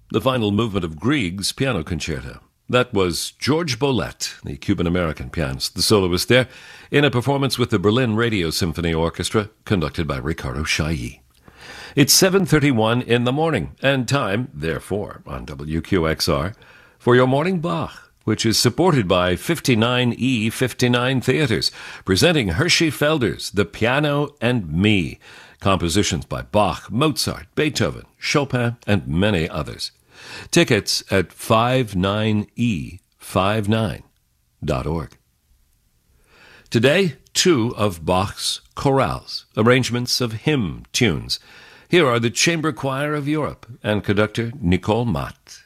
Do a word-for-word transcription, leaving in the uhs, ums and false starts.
the final movement of Grieg's Piano Concerto. That was George Bolet, the Cuban-American pianist, the soloist there, in a performance with the Berlin Radio Symphony Orchestra, conducted by Ricardo Chailly. It's seven thirty-one in the morning, and time, therefore, on W Q X R, for your Morning Bach, which is supported by fifty-nine E fifty-nine Theaters, presenting Hershey Felder's The Piano and Me, compositions by Bach, Mozart, Beethoven, Chopin, and many others. Tickets at fifty-nine E fifty-nine dot org. Today, two of Bach's chorales, arrangements of hymn tunes. Here are the Chamber Choir of Europe and conductor Nicole Matt.